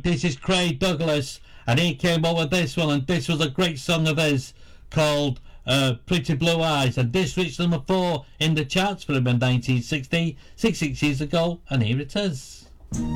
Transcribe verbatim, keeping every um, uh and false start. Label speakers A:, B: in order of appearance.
A: This is Craig Douglas, and he came up with this one, and this was a great song of his called uh, Pretty Blue Eyes, and this reached number four in the charts for him in nineteen sixty, six, six years ago, and here it is.